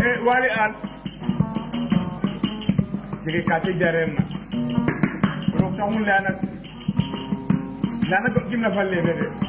wali an jege kate jarem na ro tamul lana ko jimna falle de